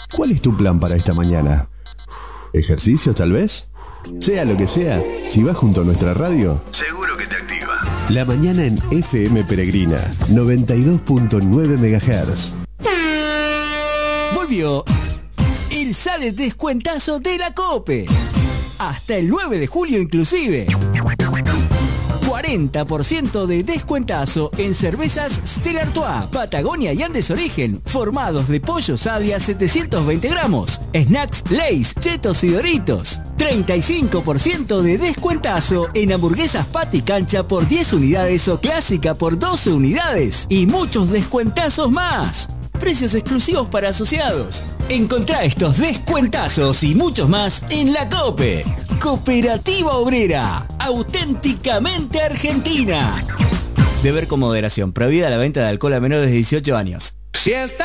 ¿Cuál es tu plan para esta mañana? ¿Ejercicio tal vez? Sea lo que sea, si vas junto a nuestra radio, seguro que te activa. La mañana en FM Peregrina, 92.9 MHz. Volvió el Sale Descuentazo de la COPE. Hasta el 9 de julio inclusive. 40% de descuentazo en cervezas Stella Artois, Patagonia y Andes Origen, formados de pollo Sadia 720 gramos, snacks Lay's, Chetos y Doritos. 35% de descuentazo en hamburguesas Patty Cancha por 10 unidades o clásica por 12 unidades. Y muchos descuentazos más. Precios exclusivos para asociados. Encontrá estos descuentazos y muchos más en la COPE. Cooperativa Obrera, auténticamente argentina. Beber con moderación. Prohibida la venta de alcohol a menores de 18 años. Si está